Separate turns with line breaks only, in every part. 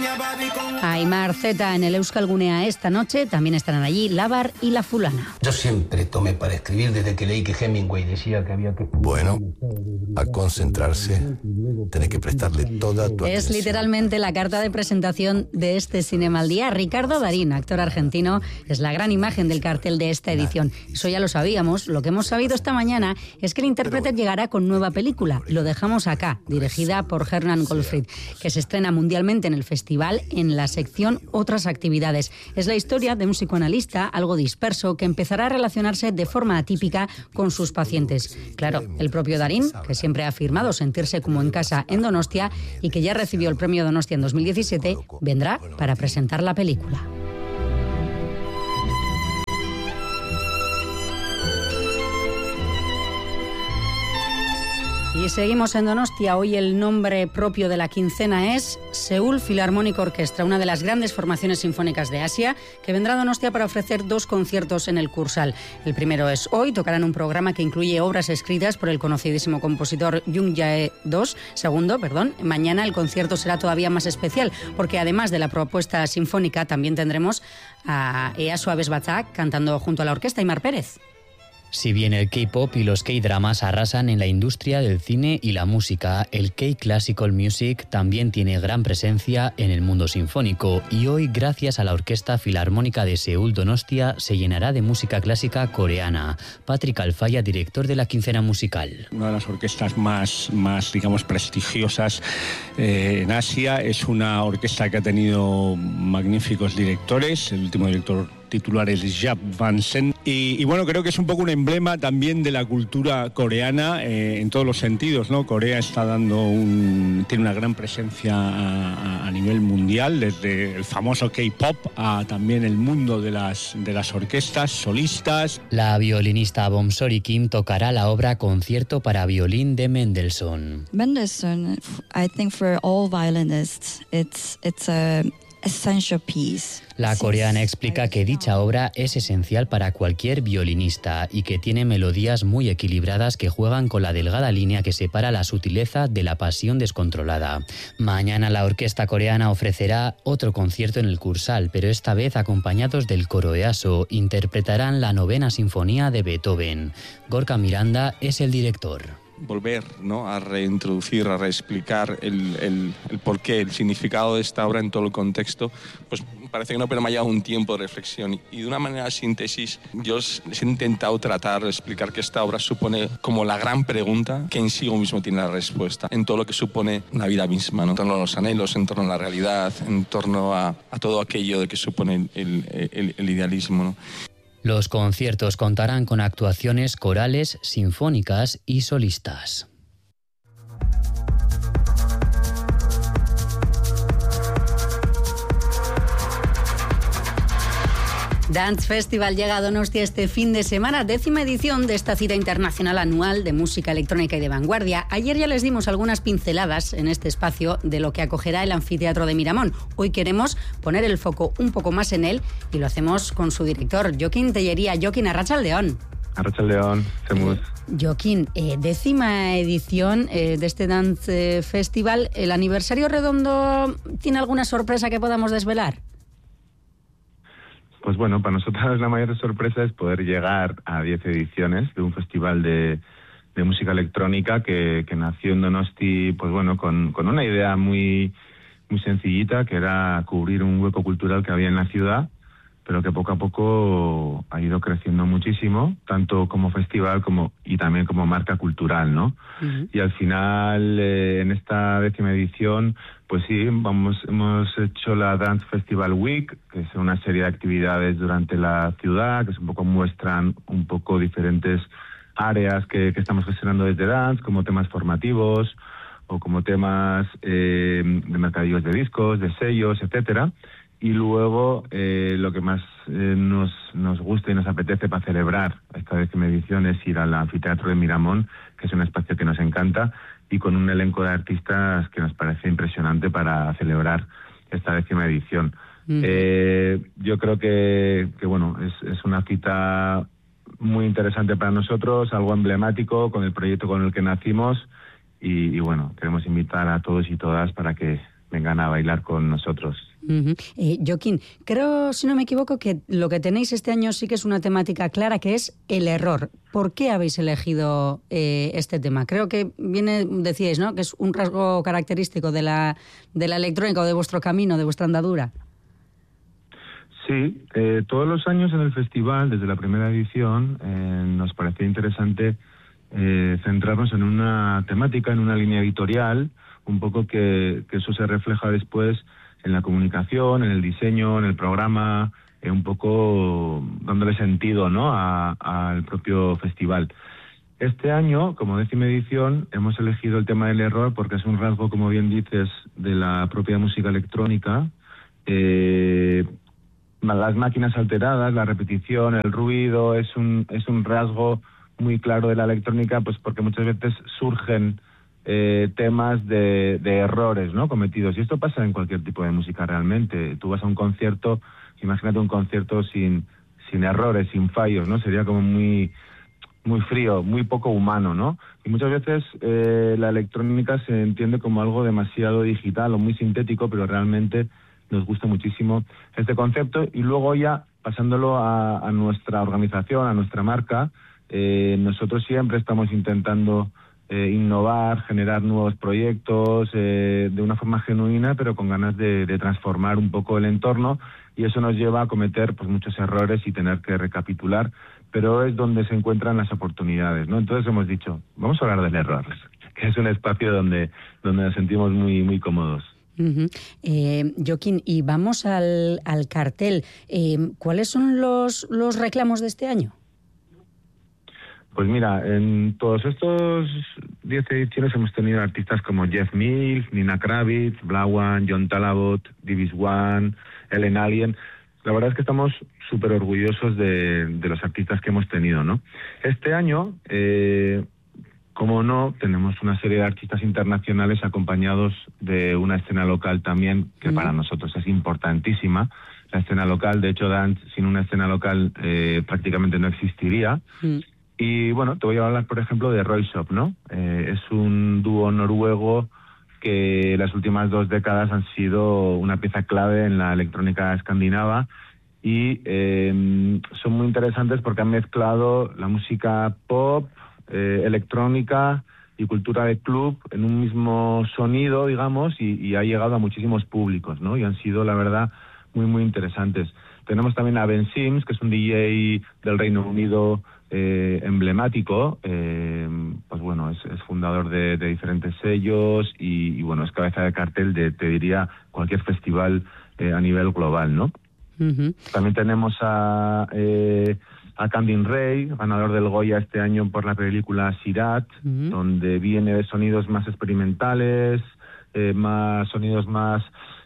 Aimar Zeta en el Euskal Gunea esta noche. También estarán allí Lavar y La Fulana.
Yo siempre tomé para escribir desde que leí que Hemingway decía que había que...
Bueno, a concentrarse, tenés que prestarle toda tu atención.
Es literalmente la carta de presentación de este Cinema al Día. Ricardo Darín, actor argentino, es la gran imagen del cartel de esta edición. Eso ya lo sabíamos. Lo que hemos sabido esta mañana es que el intérprete llegará con nueva película. Lo dejamos acá, dirigida por Hernan Goldfried, que se estrena mundialmente en el festival en la sección Otras actividades. Es la historia de un psicoanalista algo disperso que empezará a relacionarse de forma atípica con sus pacientes. Claro, el propio Darín, que siempre ha afirmado sentirse como en casa en Donostia y que ya recibió el premio Donostia en 2017, vendrá para presentar la película. Y seguimos en Donostia. Hoy el nombre propio de la quincena es Seúl Philharmonic Orchestra, una de las grandes formaciones sinfónicas de Asia, que vendrá a Donostia para ofrecer 2 conciertos en el Kursal. El primero es hoy, tocarán un programa que incluye obras escritas por el conocidísimo compositor Jung Jae II. Mañana el concierto será todavía más especial, porque además de la propuesta sinfónica, también tendremos a Ea Suaves Batzak cantando junto a la orquesta Aimar Pérez.
Si bien el K-pop y los K-dramas arrasan en la industria del cine y la música, el K-classical music también tiene gran presencia en el mundo sinfónico y hoy, gracias a la Orquesta Filarmónica de Seúl Donostia, se llenará de música clásica coreana. Patrick Alfaya, director de la quincena musical.
Una de las orquestas más digamos, prestigiosas en Asia. Es una orquesta que ha tenido magníficos directores. El último director titular es Jaap Van Sant. Y bueno, creo que es un poco un emblema también de la cultura coreana en todos los sentidos, ¿no? Corea está tiene una gran presencia a nivel mundial, desde el famoso K-pop a también el mundo de las orquestas solistas.
La violinista Bomsori Kim tocará la obra Concierto para violín de Mendelssohn.
Mendelssohn, I think for all violinists, it's a essential piece.
La coreana explica que dicha obra es esencial para cualquier violinista y que tiene melodías muy equilibradas que juegan con la delgada línea que separa la sutileza de la pasión descontrolada. Mañana la orquesta coreana ofrecerá otro concierto en el Kursal, pero esta vez acompañados del coro EASO. Interpretarán la 9ª Sinfonía de Beethoven. Gorka Miranda es el director.
Volver, ¿no?, a reintroducir, a reexplicar el porqué, el significado de esta obra en todo el contexto, pues parece que no, pero me ha llevado un tiempo de reflexión. Y de una manera síntesis, yo he intentado tratar de explicar que esta obra supone como la gran pregunta que en sí mismo tiene la respuesta, en todo lo que supone la vida misma, ¿no?, en torno a los anhelos, en torno a la realidad, en torno a todo aquello de que supone el idealismo, ¿no?
Los conciertos contarán con actuaciones corales, sinfónicas y solistas.
Dance Festival llega a Donostia este fin de semana, 10ª edición de esta cita internacional anual de música electrónica y de vanguardia. Ayer ya les dimos algunas pinceladas en este espacio de lo que acogerá el Anfiteatro de Miramón. Hoy queremos poner el foco un poco más en él y lo hacemos con su director, Jokin Tellería. Jokin, arratsaldeon.
Arratsaldeon, Semus.
Jokin, 10ª edición de este Dance Festival. ¿El aniversario redondo tiene alguna sorpresa que podamos desvelar?
Pues bueno, para nosotros la mayor sorpresa es poder llegar a 10 ediciones de un festival de música electrónica que nació en Donosti, pues bueno, con una idea muy sencillita, que era cubrir un hueco cultural que había en la ciudad, pero que poco a poco ha ido creciendo muchísimo, tanto como festival y también como marca cultural, ¿no? Uh-huh. Y al final, en esta 10ª edición, pues sí, hemos hecho la Dance Festival Week, que es una serie de actividades durante la ciudad, que muestran un poco diferentes áreas que estamos gestionando desde Dance, como temas formativos o como temas de mercadillos de discos, de sellos, etcétera. Y luego lo que más nos gusta y nos apetece para celebrar esta 10ª edición es ir al Anfiteatro de Miramón, que es un espacio que nos encanta, y con un elenco de artistas que nos parece impresionante para celebrar esta 10ª edición. Yo creo que bueno, es una cita muy interesante para nosotros, algo emblemático con el proyecto con el que nacimos, y bueno, queremos invitar a todos y todas para que vengan a bailar con nosotros.
Joaquín, creo, si no me equivoco, que lo que tenéis este año sí que es una temática clara, que es el error. ¿Por qué habéis elegido este tema? Creo que viene, decíais, ¿no?, que es un rasgo característico de la electrónica o de vuestro camino, de vuestra andadura.
Sí, todos los años en el festival, desde la primera edición, nos parecía interesante centrarnos en una temática, en una línea editorial, un poco que eso se refleja después en la comunicación, en el diseño, en el programa, un poco dándole sentido, ¿no?, al propio festival. Este año, como 10ª edición, hemos elegido el tema del error porque es un rasgo, como bien dices, de la propia música electrónica. Las máquinas alteradas, la repetición, el ruido, es un rasgo muy claro de la electrónica, pues porque muchas veces surgen temas de errores, ¿no?, cometidos. Y esto pasa en cualquier tipo de música realmente. Tú vas a un concierto, imagínate un concierto sin errores, sin fallos, ¿no? Sería como muy frío, muy poco humano, ¿no? Y muchas veces la electrónica se entiende como algo demasiado digital o muy sintético, pero realmente nos gusta muchísimo este concepto. Y luego ya, pasándolo a nuestra organización, a nuestra marca, nosotros siempre estamos intentando innovar, generar nuevos proyectos de una forma genuina, pero con ganas de transformar un poco el entorno, y eso nos lleva a cometer pues muchos errores y tener que recapitular, pero es donde se encuentran las oportunidades, ¿no? Entonces hemos dicho, vamos a hablar del error, que es un espacio donde nos sentimos muy, muy cómodos.
Joaquín, y vamos al cartel. ¿Cuáles son los reclamos de este año?
Pues mira, en todos estos 10 ediciones hemos tenido artistas como Jeff Mills, Nina Kravitz, Blawan, John Talabot, Divis One, Ellen Allien. La verdad es que estamos súper orgullosos de los artistas que hemos tenido, ¿no? Este año, como no, tenemos una serie de artistas internacionales acompañados de una escena local también, que para nosotros es importantísima. La escena local, de hecho, Dance sin una escena local prácticamente no existiría. Y bueno, te voy a hablar, por ejemplo, de Royshop, ¿no? Es un dúo noruego que las últimas 2 décadas han sido una pieza clave en la electrónica escandinava, y son muy interesantes porque han mezclado la música pop, electrónica y cultura de club en un mismo sonido, digamos, y ha llegado a muchísimos públicos, ¿no? Y han sido, la verdad, muy, muy interesantes. Tenemos también a Ben Sims, que es un DJ del Reino Unido emblemático, pues bueno, es fundador de diferentes sellos y bueno, es cabeza de cartel de, te diría, cualquier festival a nivel global, ¿no? También tenemos a Candin Ray, ganador del Goya este año por la película Sirat, donde viene de sonidos más experimentales, sonidos más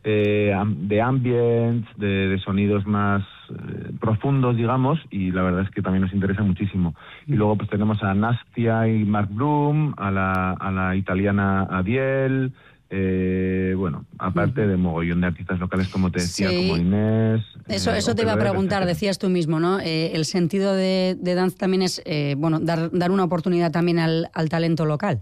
de ambient, de sonidos más profundos, digamos, y la verdad es que también nos interesa muchísimo. Y luego pues tenemos a Nastia y Mark Bloom, a la italiana Adiel, bueno, aparte de mogollón de artistas locales, como te decía, como Inés.
Eso te iba a preguntar, decías tú mismo, ¿no? El sentido de Dance también es, bueno, dar una oportunidad también al talento local.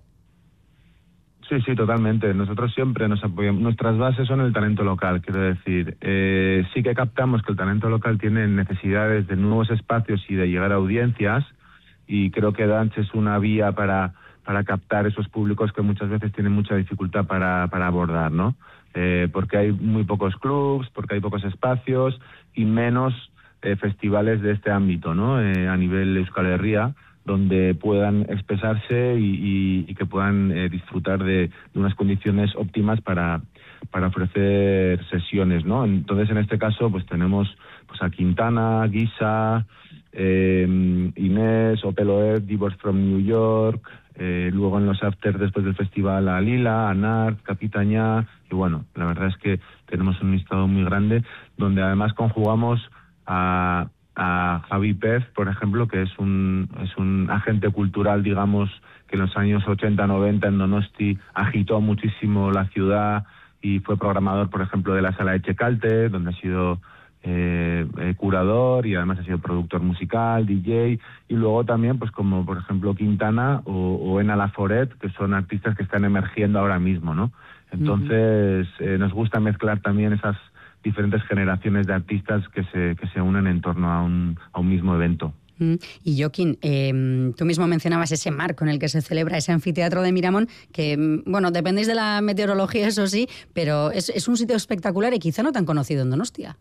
Sí, totalmente. Nosotros siempre nos apoyamos. Nuestras bases son el talento local, quiero decir. Sí que captamos que el talento local tiene necesidades de nuevos espacios y de llegar a audiencias, y creo que Dance es una vía para captar esos públicos que muchas veces tienen mucha dificultad para abordar, ¿no? Porque hay muy pocos clubs, porque hay pocos espacios y menos festivales de este ámbito, ¿no? A nivel Euskal Herria, donde puedan expresarse y que puedan disfrutar de unas condiciones óptimas para ofrecer sesiones, ¿no? Entonces, en este caso, pues tenemos pues a Quintana, Guisa, Inés, Opeloed, Divorce from New York, luego en los afters después del festival a Lila, a Nart, Capitañá, y bueno, la verdad es que tenemos un listado muy grande, donde además conjugamos a Javi Pez, por ejemplo, que es un agente cultural, digamos, que en los años 80-90 en Donosti agitó muchísimo la ciudad y fue programador, por ejemplo, de la Sala Etxekalte, donde ha sido curador y además ha sido productor musical, DJ, y luego también pues como por ejemplo Quintana o Ena Laforet, que son artistas que están emergiendo ahora mismo, ¿no? Entonces nos gusta mezclar también esas diferentes generaciones de artistas que se unen en torno a un mismo evento.
Y Joaquín, tú mismo mencionabas ese marco en el que se celebra ese anfiteatro de Miramón, que, bueno, dependéis de la meteorología, eso sí, pero es un sitio espectacular y quizá no tan conocido en Donostia.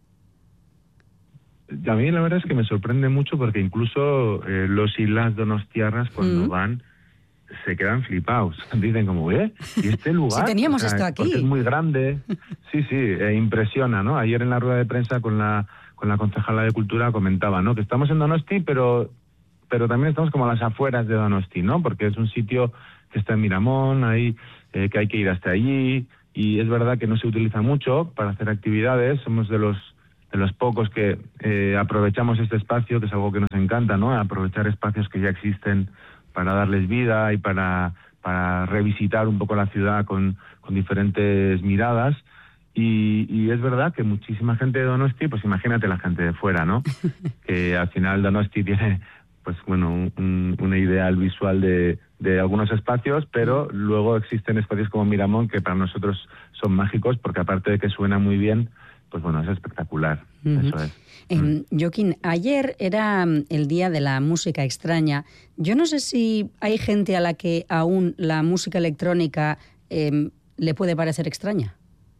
A mí la verdad es que me sorprende mucho porque incluso los y las donostiarras cuando van se quedan flipados. Dicen como, ¿y este lugar?
Si teníamos esto aquí.
Es muy grande. Sí, impresiona, ¿no? Ayer en la rueda de prensa con la concejala de Cultura comentaba, ¿no? Que estamos en Donosti, pero también estamos como a las afueras de Donosti, ¿no? Porque es un sitio que está en Miramón, que hay que ir hasta allí, y es verdad que no se utiliza mucho para hacer actividades. Somos de los pocos que aprovechamos este espacio, que es algo que nos encanta, ¿no? Aprovechar espacios que ya existen para darles vida y para revisitar un poco la ciudad con diferentes miradas. Y es verdad que muchísima gente de Donosti, pues imagínate la gente de fuera, ¿no? Que al final Donosti tiene, pues bueno, un ideal visual de algunos espacios, pero luego existen espacios como Miramón que para nosotros son mágicos, porque aparte de que suena muy bien, pues bueno, es espectacular. Eso es.
Joaquín, ayer era el Día de la Música Extraña. Yo no sé si hay gente a la que aún la música electrónica le puede parecer extraña.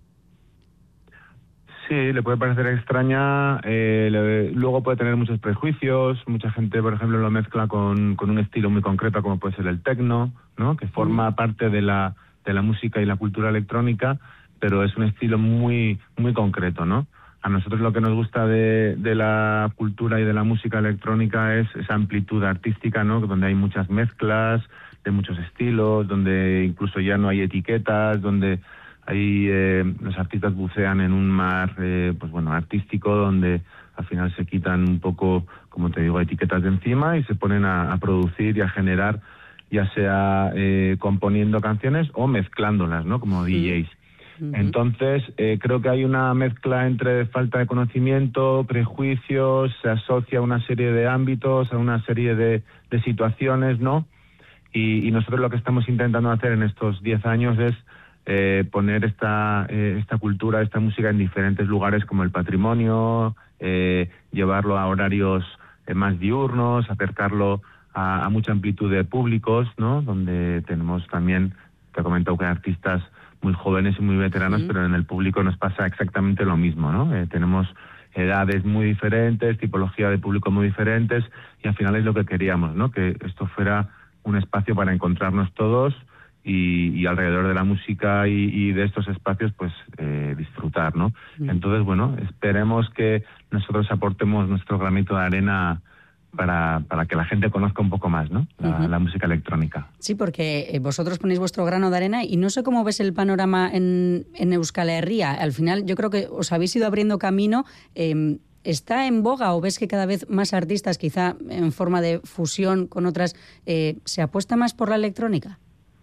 Sí, le puede parecer extraña, luego puede tener muchos prejuicios. Mucha gente, por ejemplo, lo mezcla con un estilo muy concreto como puede ser el techno, ¿no? Que forma parte de la música y la cultura electrónica, pero es un estilo muy muy concreto, ¿no? A nosotros lo que nos gusta de la cultura y de la música electrónica es esa amplitud artística, ¿no? Donde hay muchas mezclas de muchos estilos, donde incluso ya no hay etiquetas, donde ahí los artistas bucean en un mar pues bueno, artístico, donde al final se quitan un poco, como te digo, etiquetas de encima y se ponen a producir y a generar, ya sea componiendo canciones o mezclándolas, ¿no? Como DJs. Entonces creo que hay una mezcla entre falta de conocimiento, prejuicios, se asocia a una serie de ámbitos, a una serie de situaciones, ¿no? Y nosotros lo que estamos intentando hacer en estos 10 años es poner esta cultura, esta música en diferentes lugares como el patrimonio, llevarlo a horarios más diurnos, acercarlo a mucha amplitud de públicos, ¿no? Donde tenemos también, te he comentado que hay artistas muy jóvenes y muy veteranos, pero en el público nos pasa exactamente lo mismo, ¿no? Tenemos edades muy diferentes, tipología de público muy diferentes, y al final es lo que queríamos, ¿no? Que esto fuera un espacio para encontrarnos todos y alrededor de la música y de estos espacios, pues disfrutar, ¿no? Entonces, bueno, esperemos que nosotros aportemos nuestro granito de arena para que la gente conozca un poco más, ¿no? La música electrónica.
Sí, porque vosotros ponéis vuestro grano de arena y no sé cómo ves el panorama en Euskal Herria. Al final yo creo que os habéis ido abriendo camino. ¿Está en boga o ves que cada vez más artistas, quizá en forma de fusión con otras, se apuesta más por la electrónica?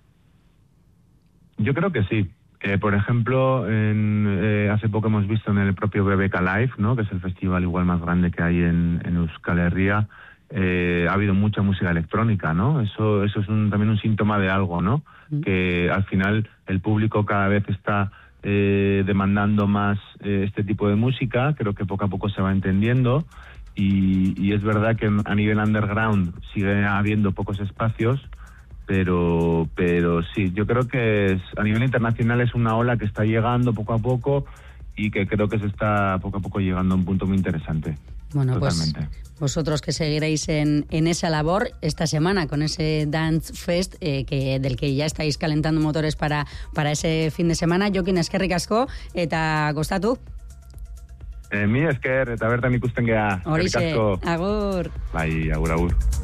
Yo creo que sí. Por ejemplo, hace poco hemos visto en el propio BBK Live, ¿no? Que es el festival igual más grande que hay en Euskal Herria, ha habido mucha música electrónica, ¿no? Eso es también un síntoma de algo, ¿no? Que al final el público cada vez está demandando más este tipo de música. Creo que poco a poco se va entendiendo y es verdad que a nivel underground sigue habiendo pocos espacios, pero sí, yo creo que a nivel internacional es una ola que está llegando poco a poco y que creo que se está poco a poco llegando a un punto muy interesante.
Bueno,
totalmente.
Pues vosotros que seguiréis en esa labor esta semana con ese Dance Fest del que ya estáis calentando motores para ese fin de semana. Joaquin, eskerrik asko eta gustatu.
Mi esker, eta bertan ikusten gea.
Horixe, agur.
Bai, agur.